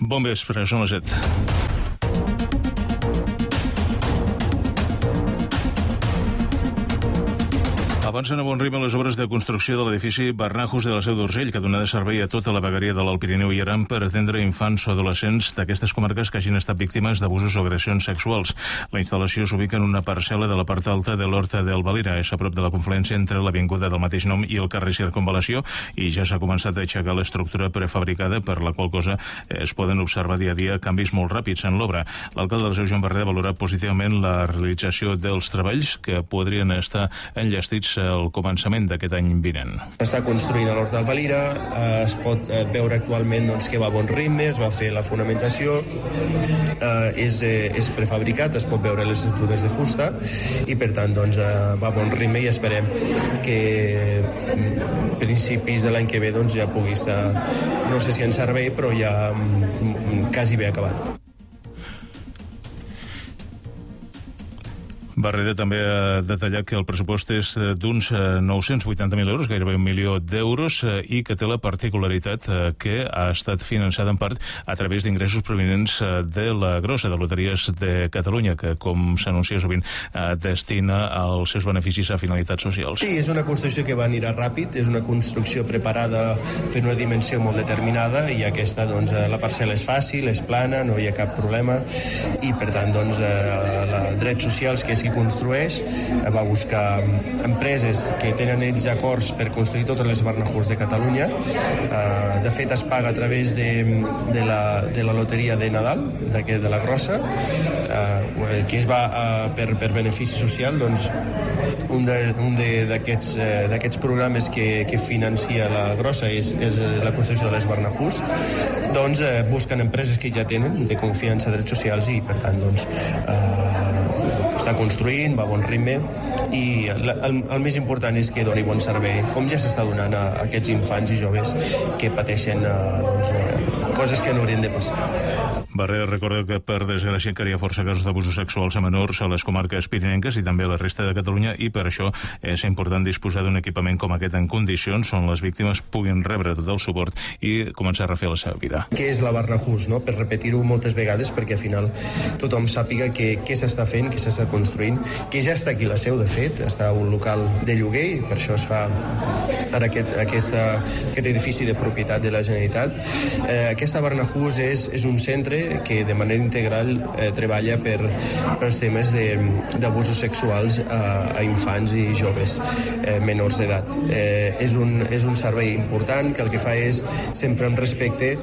Bon vespre, són les 7. Avancen a bon ritme les obres de construcció de l'edifici Barnahus de la Seu d'Urgell, que donarà servei a tota la vegueria de l'Alt Pirineu i Aran per atendre infants o adolescents d'aquestes comarques que hagin estat víctimes d'abusos o agressions sexuals. La instal·lació s'ubica en una parcel·la de la part alta de l'Horta del Valira, és a prop de la confluència entre l'avinguda del mateix nom i el carrer Circunvalació, i ja s'ha començat a aixecar l'estructura prefabricada, per la qual cosa es poden observar dia a dia canvis molt ràpids en l'obra. L'alcalde de la Seu, Joan Barret, ha valorat positivament la realització dels treballs, que podrien estar enllestits al començament d'aquest any vinent. S'està construint a l'Horta del Valira, es pot veure actualment que va a bon ritme, es va fer la fonamentació, és prefabricat, es pot veure les estructures de fusta i per tant va a bon ritme i esperem que principis de l'any que ve ja pugui estar, no sé si en servei, però ja quasi bé acabat. Barreda també ha detallat que el pressupost és d'uns 980.000 euros, gairebé 1 milió d'euros, i que té la particularitat que ha estat finançada en part a través d'ingressos provinents de la Grossa, de Loteries de Catalunya, que, com s'anuncia sovint, destina els seus beneficis a finalitats socials. Sí, és una construcció que va anirà ràpid, és una construcció preparada per una dimensió molt determinada, i aquesta, la parcel·la és fàcil, és plana, no hi ha cap problema, i per tant, drets socials, que és qui construeix, va buscar empreses que tenen ells acords per construir totes les Barnahus de Catalunya. De fet, es paga a través de la loteria de Nadal, de la Grossa, que es va per benefici social. Un d'aquests programes que financia la Grossa és la construcció de les Barnahus. Busquen empreses que ja tenen de confiança, drets socials, i per tant està construint, va a bon ritme, i el més important és que doni bon servei, com ja s'està donant a aquests infants i joves que pateixen coses que no haurien de passar. Barrera recorda que, per desgràcia, encara hi ha força casos d'abusos sexuals a menors a les comarques pirinenques i també a la resta de Catalunya, i per això és important disposar d'un equipament com aquest en condicions on les víctimes puguin rebre tot el suport i començar a refer la seva vida. Què és la Barnahus, no? Per repetir-ho moltes vegades, perquè al final tothom sàpiga què s'està fent, què s'està construint, que ja està aquí la Seu, de fet, està un local de lloguer, i per això es fa ara aquest edifici de propietat de la Generalitat. Aquesta Barnahus és un centre que de manera integral treballa per els temes d'abusos sexuals a infants i joves menors d'edat. És un servei important que el que fa és, sempre amb respecte,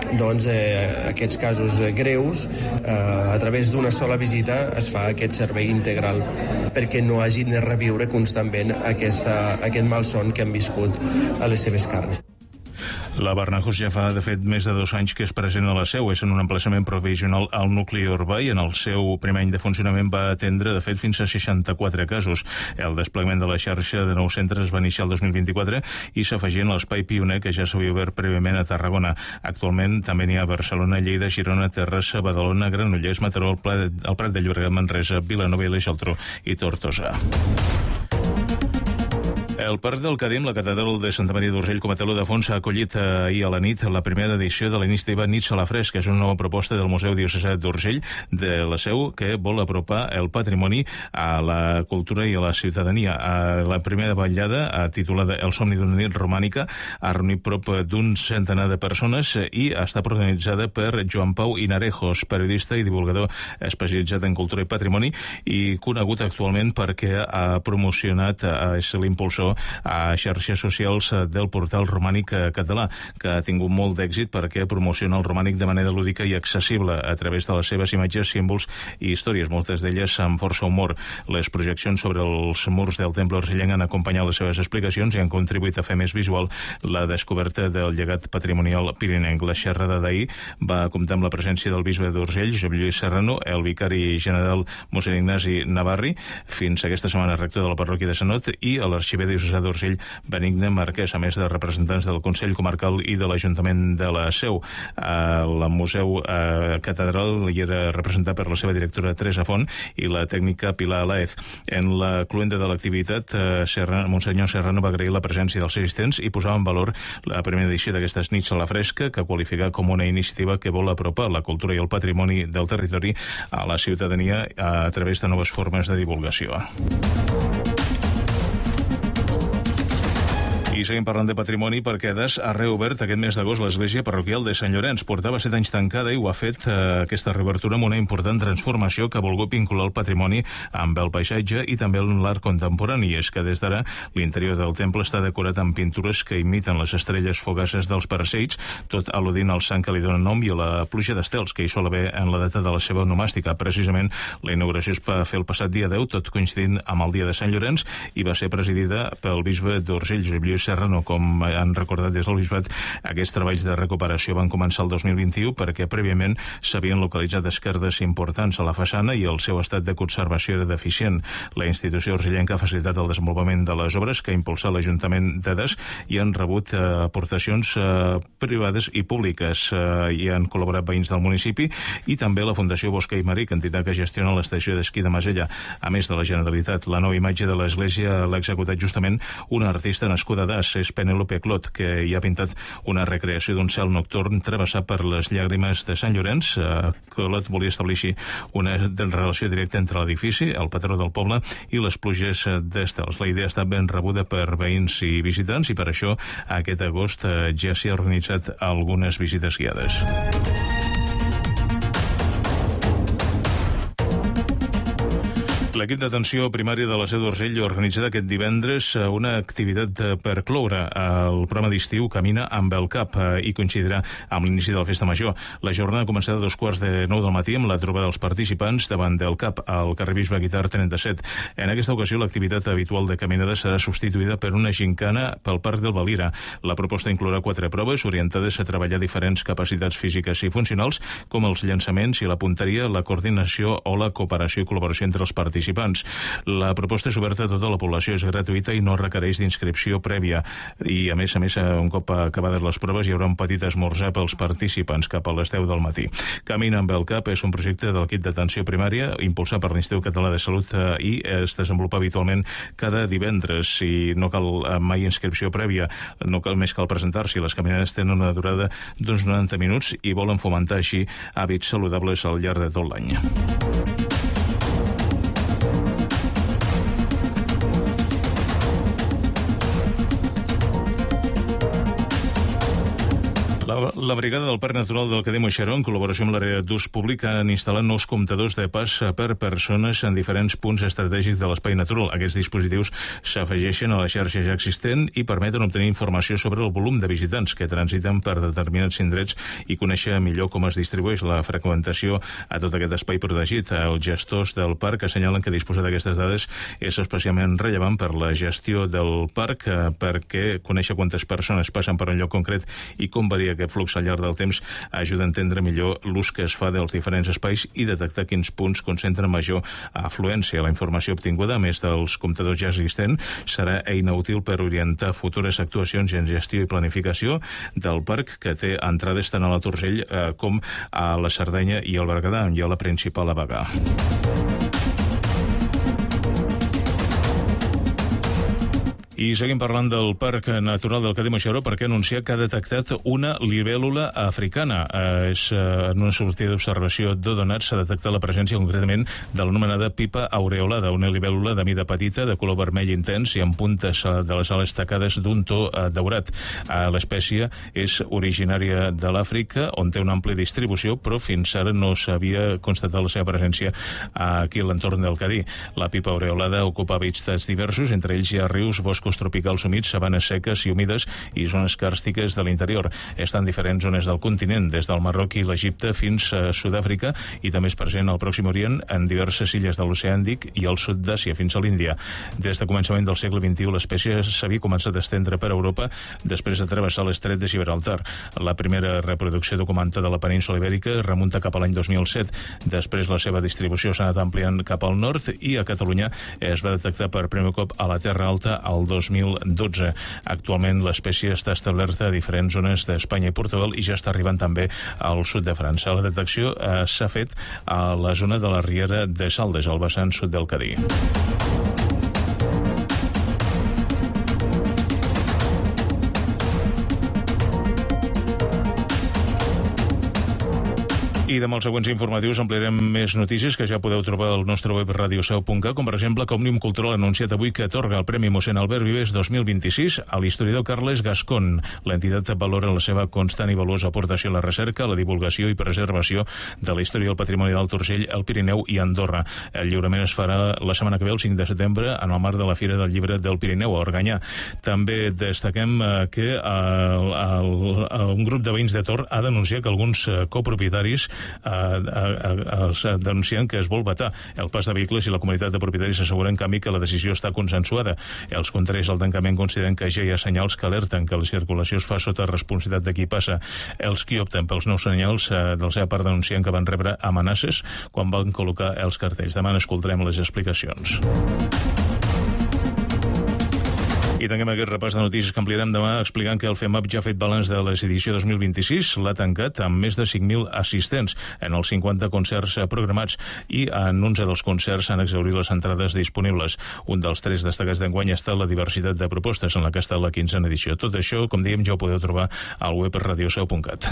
aquests casos greus, a través d'una sola visita es fa aquest servei integral perquè no hagin de reviure constantment aquest malson que han viscut a les seves carns. La Barnahus ja fa, de fet, més de 2 anys que és present a la Seu. És en un emplaçament provisional al nucli urbà i en el seu primer any de funcionament va atendre, de fet, fins a 64 casos. El desplegament de la xarxa de nous centres va iniciar el 2024 i s'afegien l'espai pioner que ja s'havia obert prèviament a Tarragona. Actualment també n'hi ha a Barcelona, Lleida, Girona, Terrassa, Badalona, Granollers, Mataró, el Prat de Llobregat, Manresa, Vilanova i la Geltrú i Tortosa. El Parc del Cadí, la catedral de Santa Maria d'Urgell com a teló de fons, ha acollit ahir a la nit la primera edició de la iniciativa Nits a la Fresca, que és una nova proposta del Museu Diocesà d'Urgell de la Seu, que vol apropar el patrimoni a la cultura i a la ciutadania. La primera vetllada, titulada El somni d'una nit romànica, ha reunit prop d'un centenar de persones i està protagonitzada per Joan Pau Inarejos, periodista i divulgador especialitzat en cultura i patrimoni, i conegut actualment perquè ha promocionat, és l'impulsor a xarxes socials del portal romànic català, que ha tingut molt d'èxit perquè promociona el romànic de manera lúdica i accessible a través de les seves imatges, símbols i històries, moltes d'elles amb força humor. Les projeccions sobre els murs del temple urgellenc han acompanyat les seves explicacions i han contribuït a fer més visual la descoberta del llegat patrimonial pirinenc. La xerrada d'ahir va comptar amb la presència del bisbe d'Urgell, Josep Lluís Serrano, el vicari general mossèn Ignasi Navarri, fins aquesta setmana rector de la parròquia de Sanot, i l'arxiver diocesà diocesà d'Urgell, Benigne Marquès, a més de representants del Consell Comarcal i de l'Ajuntament de la Seu. El Museu Catedral hi era representat per la seva directora Teresa Font i la tècnica Pilar Alaez. En la cluenda de l'activitat, Monsenyor Serrano va agrair la presència dels assistents i posava en valor la primera edició d'aquestes nits a la fresca, que qualifica com una iniciativa que vol apropar la cultura i el patrimoni del territori a la ciutadania a través de noves formes de divulgació. I seguim parlant de patrimoni perquè ha reobert aquest mes d'agost l'església parroquial de Sant Llorenç. Portava 7 anys tancada i ho ha fet aquesta reobertura amb una important transformació que ha volgut vincular el patrimoni amb el paisatge i també amb l'art contemporani. I és que des d'ara l'interior del temple està decorat amb pintures que imiten les estrelles fugaces dels Perseids, tot al·ludint al sant que li dona nom i a la pluja d'estels que hi sol haver en la data de la seva onomàstica. Precisament la inauguració es va fer el passat dia 10, tot coincidint amb el dia de Sant Llorenç, i va ser presidida pel bisbe d'Urgell, Josep Lluís Serrano. Com han recordat des del bisbat, aquests treballs de recuperació van començar el 2021 perquè prèviament s'havien localitzat esquerdes importants a la façana i el seu estat de conservació era deficient. La institució urgellenca ha facilitat el desenvolupament de les obres que ha impulsat l'Ajuntament d'Edes i han rebut aportacions privades i públiques. Hi han col·laborat veïns del municipi i també la Fundació Bosca i Maric, entitat que gestiona l'estació d'esquí de Masella. A més de la Generalitat, la nova imatge de l'església l'ha executat justament una artista nascuda a Das, és Penélope Clot, que hi ha pintat una recreació d'un cel nocturn travessat per les llàgrimes de Sant Llorenç. Clot volia establir una relació directa entre l'edifici, el patró del poble, i les pluges d'estels. La idea ha estat ben rebuda per veïns i visitants i per això aquest agost ja s'hi ha organitzat algunes visites guiades. L'equip d'atenció primària de la Seu d'Urgell ha organitzat aquest divendres una activitat per cloure. El programa d'estiu Camina amb el CAP i coincidirà amb l'inici de la festa major. La jornada començarà a 2:45 del matí amb la trobada dels participants davant del CAP al carrer Bisbe Guitar 37. En aquesta ocasió l'activitat habitual de caminada serà substituïda per una gincana pel Parc del Valira. La proposta inclourà 4 proves orientades a treballar diferents capacitats físiques i funcionals com els llançaments i la punteria, la coordinació o la cooperació i col·laboració entre els participants. La proposta és oberta a tota la població, és gratuïta i no requereix d'inscripció prèvia. I, a més, un cop acabades les proves, hi haurà un petit esmorzar pels participants cap a les 10 del matí. Camina amb el CAP és un projecte de l'equip d'atenció primària impulsat per l'Institut Català de Salut i es desenvolupa habitualment cada divendres. I no cal mai inscripció prèvia, només cal presentar-s'hi. Les caminades tenen una durada d'uns 90 minuts i volen fomentar així hàbits saludables al llarg de tot l'any. La brigada del Parc Natural del Cadí Moixeró, en col·laboració amb l'àrea d'ús públic, han instal·lat nous comptadors de pas per persones en diferents punts estratègics de l'espai natural. Aquests dispositius s'afegeixen a la xarxa ja existent i permeten obtenir informació sobre el volum de visitants que transiten per determinats indrets i conèixer millor com es distribueix la freqüentació a tot aquest espai protegit. Els gestors del parc assenyalen que disposar d'aquestes dades és especialment rellevant per la gestió del parc perquè conèixer quantes persones passen per un lloc concret i com varia aquest flux al llarg del temps ajuda a entendre millor l'ús que es fa dels diferents espais i detectar quins punts concentren major afluència. La informació obtinguda, a més dels comptadors ja existents, serà eina útil per orientar futures actuacions en gestió i planificació del parc, que té entrades tant a la Urgell com a la Cerdanya i al Berguedà, on hi ha la principal a Bagà. I seguim parlant del Parc Natural del Cadí Moixeró perquè ha anunciat que ha detectat una libèl·lula africana. En una sortida d'observació d'Odonat s'ha detectat la presència concretament de l'anomenada pipa aureolada, una libèl·lula de mida petita, de color vermell intens i amb puntes de les ales tacades d'un to daurat. L'espècie és originària de l'Àfrica, on té una àmplia distribució, però fins ara no s'havia constatat la seva presència aquí a l'entorn del Cadí. La pipa aureolada ocupa hàbitats diversos, entre ells hi ha rius, boscos tropicals humits, sabanes seques i humides i zones càrstiques de l'interior. Està en diferents zones del continent, des del Marroc i l'Egipte fins a Sud-àfrica, i també és present al Pròxim Orient, en diverses illes de l'Oceà Índic i al sud d'Àsia fins a l'Índia. Des de començament del segle XXI l'espècie s'havia començat a estendre per Europa després de travessar l'estret de Gibraltar. La primera reproducció documentada a la península Ibèrica remunta cap a l'any 2007. Després la seva distribució s'ha anat ampliant cap al nord i a Catalunya es va detectar per primer cop a la Terra Alta el 2012. Actualment l'espècie està establerta a diferents zones d'Espanya i Portugal i ja està arribant també al sud de França. La detecció s'ha fet a la zona de la Riera de Saldes, al vessant sud del Cadí. I demà els següents informatius ampliarem més notícies que ja podeu trobar al nostre web radioseu.cat, com per exemple que Òmnium Cultural ha anunciat avui que atorga el Premi Mossèn Albert Vives 2026 a l'historiador Carles Gascon. L'entitat valora la seva constant i valuosa aportació a la recerca, la divulgació i preservació de la història del patrimoni d'Alt Urgell, el Pirineu i Andorra. El lliurament es farà la setmana que ve, el 5 de setembre, en el marc de la Fira del Llibre del Pirineu, a Organyà. També destaquem que un grup de veïns de Tor ha denunciat que alguns copropietaris denuncien que es vol vetar el pas de vehicles i la comunitat de propietaris assegura en canvi que la decisió està consensuada. Els contraris al tancament consideren que ja hi ha senyals que alerten que la circulació es fa sota responsabilitat de qui passa. Els qui opten pels nous senyals de la seva part denuncien que van rebre amenaces quan van col·locar els cartells. Demà n'escoltarem les explicacions. I tanquem aquest repàs de notícies que ampliarem demà explicant que el FEMAP ja ha fet balanç de l'edició 2026, l'ha tancat amb més de 5.000 assistents en els 50 concerts programats i en 11 dels concerts s'han exhaurit les entrades disponibles. Un dels 3 destacats d'enguany ha estat la diversitat de propostes en la que ha estat la 15a edició. Tot això, com dèiem, ja ho podeu trobar al web radioseu.cat.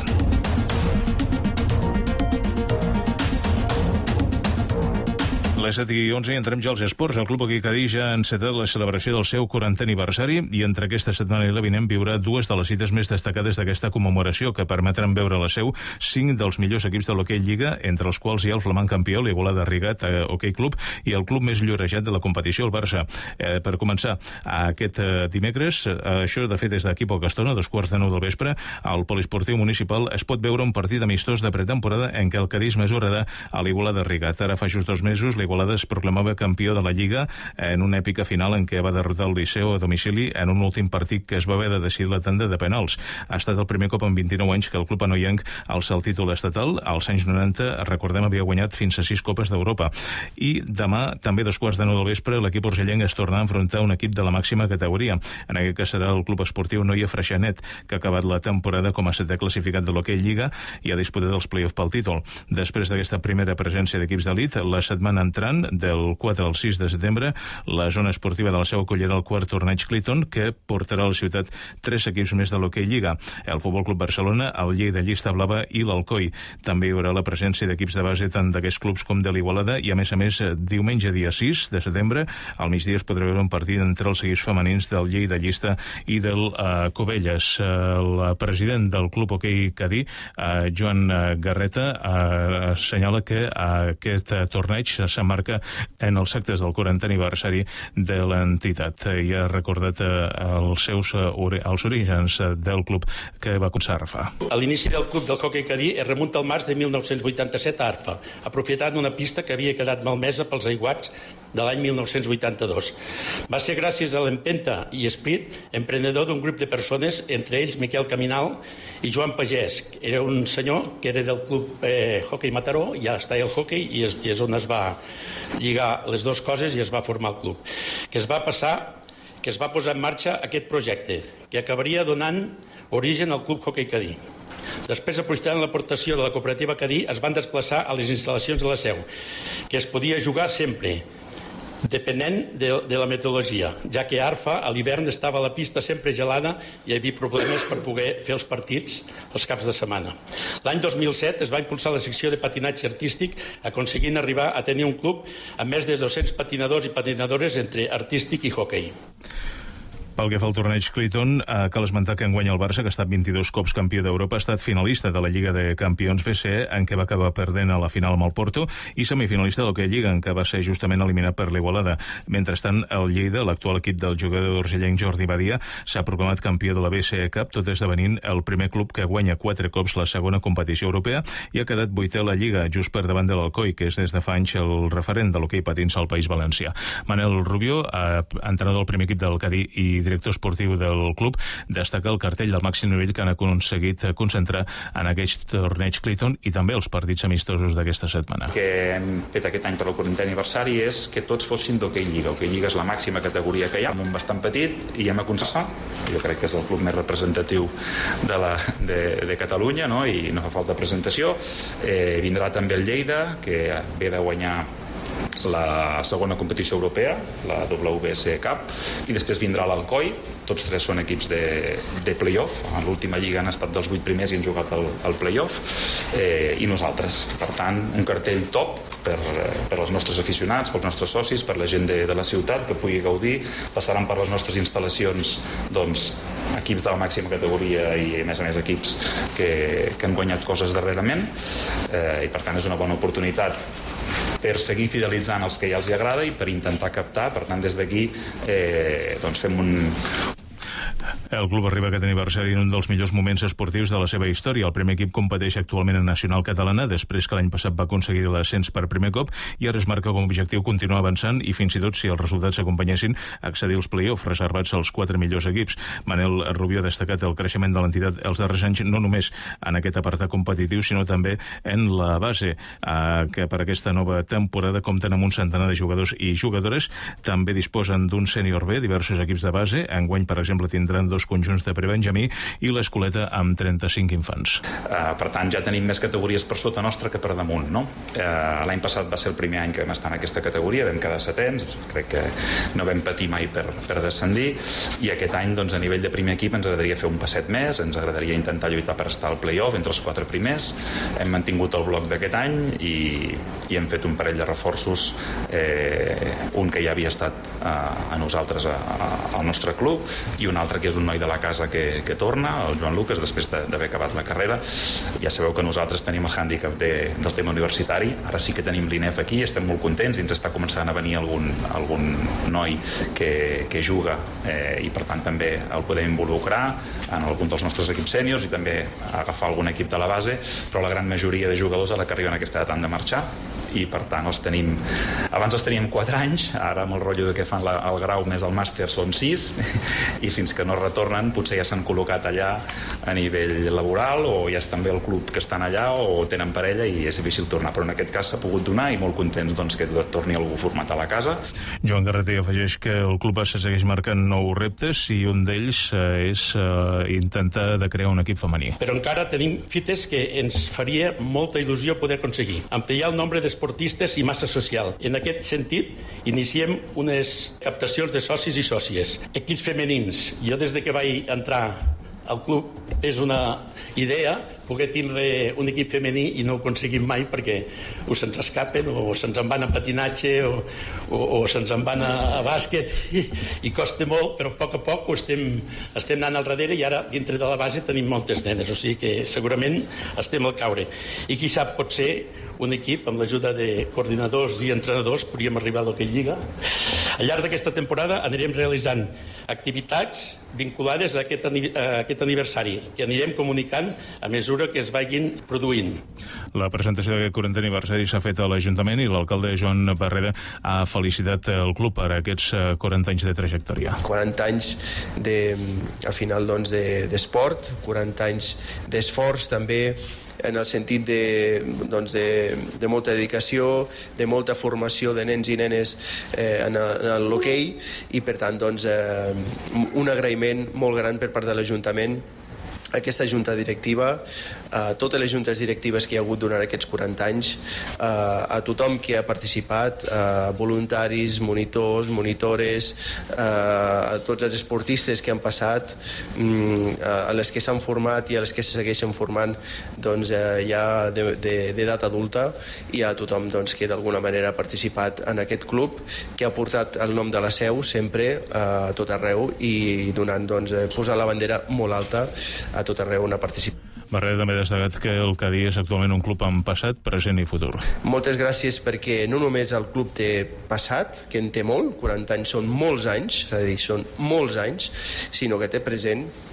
Les 7:11 i entrem ja als esports. El Club Hoquei Cadí ja ha encetat la celebració del seu 40è aniversari i entre aquesta setmana i la vinent viurà dues de les cites més destacades d'aquesta commemoració que permetran veure a la seu 5 dels millors equips de l'Hoquei Lliga, entre els quals hi ha el flamant campió, l'Igualada Rigat Hoquei Club, i el club més llorejat de la competició, el Barça. Per començar, aquest dimecres, això de fet és d'aquí poca estona, 2:45 del vespre, al Poliesportiu Municipal es pot veure un partit amistós de pretemporada en què el Cadí es mesurarà a l'Igualada Rigat. Ara fa just 2 mesos, l'Igualada es proclamava campió de la Lliga en una èpica final en què va derrotar el Liceu a domicili en un últim partit que es va haver de decidir la tanda de penals. Ha estat el primer cop en 29 anys que el club anoienc alça el títol estatal. Als anys 90, recordem, havia guanyat fins a 6 copes d'Europa. I demà, també 2:45 del vespre, l'equip urgellenc es tornarà a enfrontar un equip de la màxima categoria. En aquest cas serà el club esportiu Noia Freixenet, que ha acabat la temporada com a 7è classificat de l'Hoquei Lliga i ha disputat els play-off pel títol. Després d'aquesta primera presència d'equips d'elit, la setmana entrant, del 4 al 6 de setembre, la zona esportiva de la Seu acollirà el quart torneig Clayton, que portarà a la ciutat 3 equips més de l'Hoquei Lliga: el Futbol Club Barcelona, el Lleida Llista Blava i l'Alcoi. També hi haurà la presència d'equips de base tant d'aquests clubs com de l'Igualada i, a més, diumenge dia 6 de setembre, al migdia es podrà veure un partit entre els equips femenins del Lleida Llista i del Covelles. El president del Club Hoquei Cadí, Joan Garreta, assenyala que aquest torneig s'emmarca en els actes del 40è aniversari de l'entitat i ha recordat els orígens del club que va començar a Arfa. A l'inici del club del Hoquei Cadí es remunta al març de 1987 a Arfa, aprofitant una pista que havia quedat malmesa pels aiguats de l'any 1982. Va ser gràcies a l'empenta i esprit emprenedor d'un grup de persones, entre ells Miquel Caminal i Joan Pagès. Era un senyor que era del club Hoquei Mataró, ja està al hoquei, i és on es va lligar les dues coses i es va formar el club. Que es va posar en marxa aquest projecte, que acabaria donant origen al Club Hoquei Cadí. Després, aprofitant l'aportació de la cooperativa Cadí, es van desplaçar a les instal·lacions de la Seu, que es podia jugar sempre, depenent de la meteorologia, ja que a Arfa a l'hivern estava la pista sempre gelada i hi havia problemes per poder fer els partits els caps de setmana. L'any 2007 es va impulsar la secció de patinatge artístic, aconseguint arribar a tenir un club amb més de 200 patinadors i patinadores entre artístic i hoquei. Pel que fa al torneig Clayton, cal esmentar que enguany el Barça, que ha estat 22 cops campió d'Europa, ha estat finalista de la Lliga de Campions BCE, en què va acabar perdent a la final amb el Porto, i semifinalista de l'Hoquei Lliga, en què va ser justament eliminat per l'Igualada. Mentrestant, el Lleida, l'actual equip del jugador urgellenc Jordi Badia, s'ha proclamat campió de la BCE Cup, tot esdevenint el primer club que guanya 4 cops la segona competició europea i ha quedat 8è a la Lliga, just per davant de l'Alcoi, que és des de fa anys el referent de l'hoquei patins al País Valencià. Manel Rubió, entrenador del primer equip del Cadí i director esportiu del club, destaca el cartell del màxim nivell que han aconseguit concentrar en aquest torneig Clayton i també els partits amistosos d'aquesta setmana. Que hem fet aquest any per el 40è aniversari és que tots fossin d'Hockey Lliga. Hockey Lliga és la màxima categoria que hi ha, un bastant petit, i hem aconseguit, jo crec que és el club més representatiu de Catalunya, no? I no fa falta presentació. Vindrà també el Lleida, que ve de guanyar la segona competició europea, la WBC Cup, i després vindrà l'Alcoi. Tots tres són equips de play-off. En l'última lliga han estat dels 8 primers i han jugat al play-off, i nosaltres. Per tant, un cartell top per als nostres aficionats, pels nostres socis, per la gent de la ciutat que pugui gaudir. Passaran per les nostres instal·lacions equips de la màxima categoria i, a més equips que han guanyat coses darrerament, i per tant és una bona oportunitat per seguir fidelitzant els que ja els agrada i per intentar captar. Per tant, des d'aquí fem un... El club arriba a aquest aniversari en un dels millors moments esportius de la seva història. El primer equip competeix actualment en Nacional Catalana, després que l'any passat va aconseguir l'ascens per primer cop, i ara es marca com a objectiu continuar avançant i, fins i tot, si els resultats s'acompanyessin, accedir als play-off reservats als 4 millors equips. Manel Rubió ha destacat el creixement de l'entitat els darrers anys, no només en aquest apartat competitiu, sinó també en la base, que per aquesta nova temporada compten amb un centenar de jugadors i jugadores. També disposen d'un sènior B, diversos equips de base. Enguany, per exemple, tindran 2 conjunts de prebenjamí i l'escoleta amb 35 infants. Per tant, ja tenim més categories per sota nostra que per damunt, no? L'any passat va ser el primer any que vam estar en aquesta categoria, vam quedar 7ens, crec que no vam patir mai per descendir, i aquest any, a nivell de primer equip, ens agradaria fer un passet més, ens agradaria intentar lluitar per estar al play-off entre els 4 primers. Hem mantingut el bloc d'aquest any i hem fet un parell de reforços, un que ja havia estat a nosaltres al nostre club i un altre que és un noi de la casa que torna, el Joan Lucas, després d'haver acabat la carrera. Ja sabeu que nosaltres tenim el hàndicap del tema universitari, ara sí que tenim l'INEF aquí, estem molt contents i ens està començant a venir algun noi que juga, i per tant també el podem involucrar en algun dels nostres equips sèniors i també agafar algun equip de la base, però la gran majoria de jugadors a la que arriben a aquesta edat han de marxar i per tant abans els teníem 4 anys, ara amb el rotllo que fan el grau més el màster són 6 i fins que no retornen potser ja s'han col·locat allà a nivell laboral o ja estan bé al club que estan allà o tenen parella i és difícil tornar, però en aquest cas s'ha pogut donar i molt contents que torni algú format a la casa. Joan Garreter afegeix que el club se segueix marcant nous reptes i un d'ells és intentar de crear un equip femení. Però encara tenim fites que ens faria molta il·lusió poder aconseguir. Ampliar el nombre d'esportistes i massa social. En aquest sentit, iniciem unes captacions de socis i sòcies. Equips femenins. Jo des de que vaig entrar al club és una idea poder tindre un equip femení i no ho aconseguim mai perquè o se'ns escapen o se'ns en van a patinatge o se'ns en van a bàsquet i costa molt, però a poc estem anant al darrere i ara dintre de la base tenim moltes nenes, o sigui que segurament estem al caure. I qui sap, potser un equip amb l'ajuda de coordinadors i entrenadors podríem arribar a l'Hockey Lliga. Al llarg d'aquesta temporada anirem realitzant activitats vinculades a aquest aniversari que anirem comunicant a mesura que es vagin produint. La presentació d'aquest 40è aniversari s'ha fet a l'Ajuntament i l'alcalde Joan Barreda ha felicitat el club per aquests 40 anys de trajectòria. 40 anys al final d'esport, 40 anys d'esforç també en el sentit de molta dedicació, de molta formació de nens i nenes en l'hoquei i per tant un agraïment molt gran per part de l'Ajuntament a aquesta junta directiva, a totes les juntes directives que hi ha hagut durant aquests 40 anys, a tothom que ha participat, voluntaris, monitors, monitores, a tots els esportistes que han passat, a les que s'han format i a les que se segueixen formant ja d'edat adulta, i a tothom que d'alguna manera ha participat en aquest club, que ha portat el nom de la Seu sempre a tot arreu i donant, posar la bandera molt alta a tot arreu on ha participat. Barreda també ha destacat que el Cadí és actualment un club amb passat, present i futur. Moltes gràcies perquè no només el club té passat, que en té molt, 40 anys són molts anys, és a dir, són molts anys, sinó que té present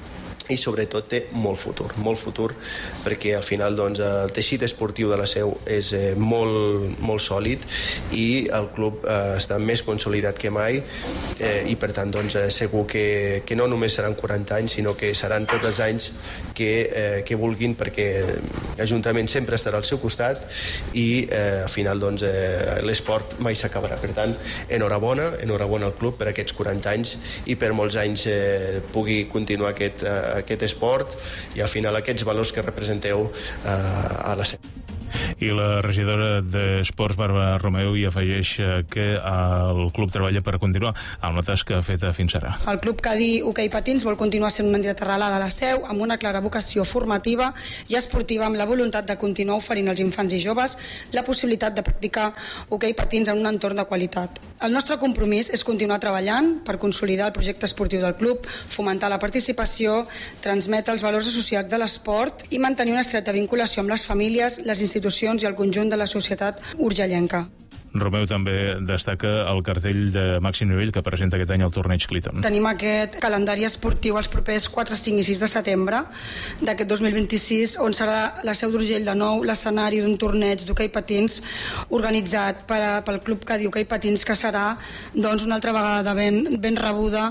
i sobretot té molt futur, perquè al final doncs, el teixit esportiu de la Seu és molt sòlid i el club està més consolidat que mai i per tant doncs, segur que no només seran 40 anys sinó que seran tots els anys que vulguin, perquè l'Ajuntament sempre estarà al seu costat i al final doncs, l'esport mai s'acabarà. Per tant, enhorabona al club per aquests 40 anys i per molts anys pugui continuar aquest esport i al final aquests valors que representeu a la Seu. I la regidora d'Esports, Bàrbara Romeu, hi afegeix que el club treballa per continuar amb la tasca feta fins ara. El Club Cadí Hoquei Patins vol continuar sent una entitat arrelada a la Seu amb una clara vocació formativa i esportiva, amb la voluntat de continuar oferint als infants i joves la possibilitat de practicar hoquei patins en un entorn de qualitat. El nostre compromís és continuar treballant per consolidar el projecte esportiu del club, fomentar la participació, transmetre els valors associats de l'esport i mantenir una estreta vinculació amb les famílies, les institucions i el conjunt de la societat urgellenca. Romeu també destaca el cartell de màxim nivell que presenta aquest any el torneig Clinton. Tenim aquest calendari esportiu els propers 4, 5 i 6 de setembre d'aquest 2026, on serà la Seu d'Urgell de nou l'escenari d'un torneig d'hoquei patins organitzat pel Club Cadí Hoquei Patins, que serà doncs, una altra vegada ben rebuda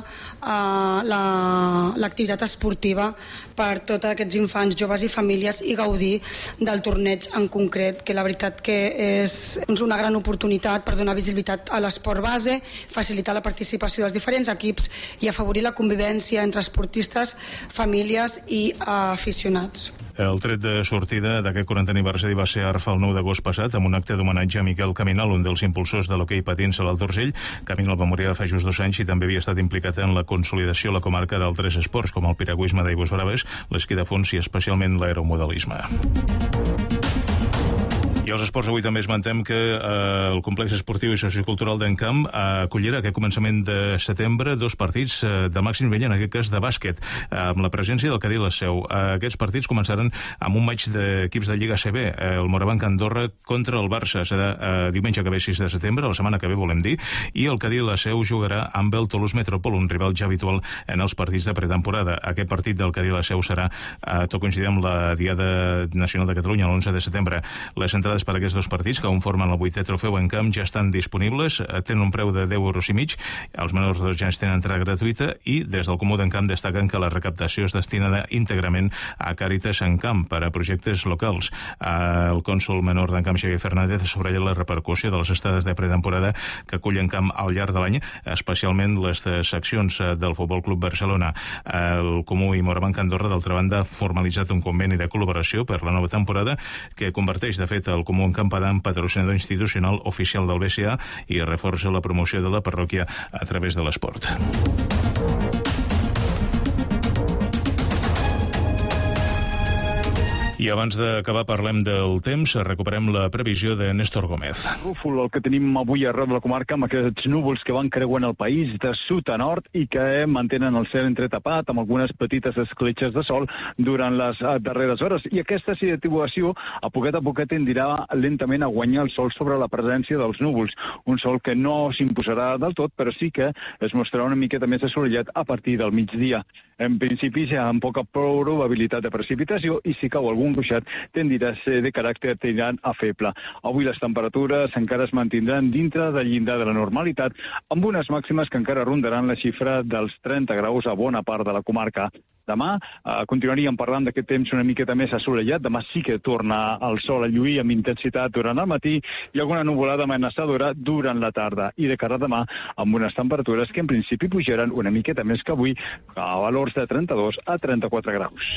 l'activitat esportiva per tots aquests infants, joves i famílies i gaudir del torneig en concret, que la veritat que és una gran oportunitat per donar visibilitat a l'esport base, facilitar la participació dels diferents equips i afavorir la convivència entre esportistes, famílies i aficionats. El tret de sortida d'aquest 40 aniversari va ser a Arfa el 9 d'agost passat, amb un acte d'homenatge a Miquel Caminal, un dels impulsors de l'hoquei patins a l'Alt Urgell. Caminal va morir fa just 2 anys i també havia estat implicat en la consolidació a la comarca d'altres esports, com el piragüisme d'aigües braves, l'esquí de fons i especialment l'aeromodelisme. I als esports avui també esmentem que el complex esportiu i sociocultural d'Encamp acollirà aquest començament de setembre 2 partits de màxim nivell, en aquest cas de bàsquet, amb la presència del Cadí La Seu. Aquests partits començaran amb un maig d'equips de Lliga CB, el Morabanc Andorra contra el Barça. Serà diumenge que ve 6 de setembre, la setmana que ve volem dir, i el Cadí La Seu jugarà amb el Toulouse Metropol, un rival ja habitual en els partits de pretemporada. Aquest partit del Cadí La Seu serà tot coincidint amb la Diada Nacional de Catalunya, l'11 de setembre. Les entrades per aquests 2 partits, que conformen el 8è trofeu en camp, ja estan disponibles, tenen un preu de 10,5 €, els menors de 2 anys tenen entrada gratuïta i des del Comú d'Encamp destaquen que la recaptació es destina íntegrament a Càritas Encamp per a projectes locals. El cònsol menor d'Encamp, Xavier Fernández, subratlla la repercussió de les estades de pretemporada que acull Encamp al llarg de l'any, especialment les seccions del Futbol Club Barcelona. El Comú i Morabanc Andorra, d'altra banda, ha formalitzat un conveni de col·laboració per la nova temporada que converteix, de fet, el Comú Encamp en patrocinador institucional oficial del BCA i reforça la promoció de la parròquia a través de l'esport. I abans d'acabar parlem del temps, recuperem la previsió de Néstor Gómez. Rúfol, el que tenim avui arreu de la comarca, amb aquests núvols que van creuant el país de sud a nord i que mantenen el cel entretapat amb algunes petites escletxes de sol durant les darreres hores. I aquesta situació a poquet tendirà lentament a guanyar el sol sobre la presència dels núvols. Un sol que no s'imposarà del tot, però sí que es mostrarà una miqueta més assolellat a partir del migdia. En principi ja amb poca probabilitat de precipitació i si cau algun ruixat tendirà a ser de caràcter tirant a feble. Avui les temperatures encara es mantindran dintre del llindar de la normalitat, amb unes màximes que encara rondaran la xifra dels 30 graus a bona part de la comarca. Demà continuaríem parlant d'aquest temps una miqueta més assolellat. Demà sí que torna el sol a lluir amb intensitat durant el matí i alguna nuvolada amenaçadora durant la tarda. I de cara a demà amb unes temperatures que en principi pujaran una miqueta més que avui a valors de 32 a 34 graus.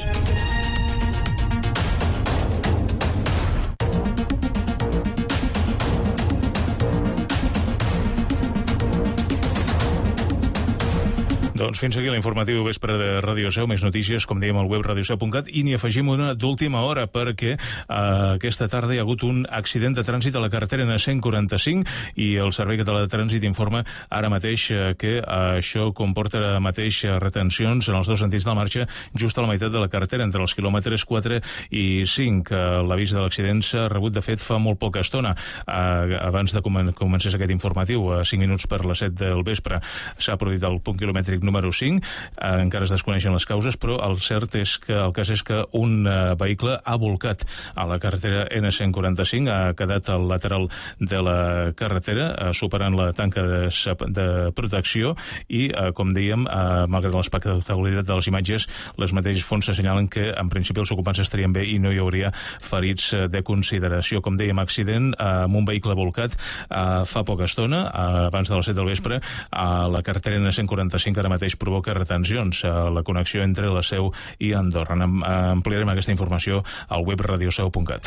Doncs fins aquí l'informatiu vespre de Ràdio Seu. Més notícies, com dèiem, al web radioseu.cat, i n'hi afegim una d'última hora perquè aquesta tarda hi ha hagut un accident de trànsit a la carretera N145 i el Servei Català de Trànsit informa ara mateix que això comporta mateix retencions en els 2 sentits de la marxa just a la meitat de la carretera, entre els quilòmetres 4 i 5. L'avís de l'accident s'ha rebut, de fet, fa molt poca estona. Abans de començar aquest informatiu, a 5 minuts per les 7 del vespre, s'ha produït el punt quilomètric número número 5. Encara es desconeixen les causes, però el cert és que el cas és que un vehicle ha volcat a la carretera N145, ha quedat al lateral de la carretera, superant la tanca de protecció i, com dèiem, malgrat l'espectacularitat de les imatges, les mateixes fonts assenyalen que en principi els ocupants estarien bé i no hi hauria ferits de consideració. Com dèiem, accident amb un vehicle volcat fa poca estona, abans de les 7 del vespre, a la carretera N145, ara mateix provoca retencions a la connexió entre la Seu i Andorra. Ampliarem aquesta informació al web radioseu.cat.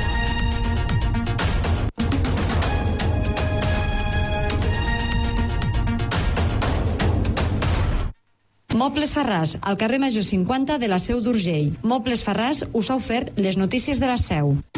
Mobles Farràs, al carrer Major 50 de la Seu d'Urgell. Mobles Farràs us ha ofert les notícies de la Seu.